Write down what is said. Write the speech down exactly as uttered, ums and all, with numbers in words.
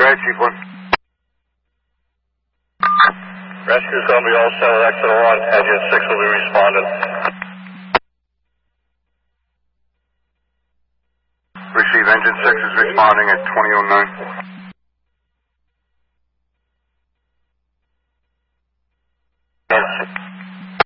ahead, Chief one. Rescue's going to be all center exit one. Engine six will be responding. Receive, engine six is responding at twenty oh nine. Yes.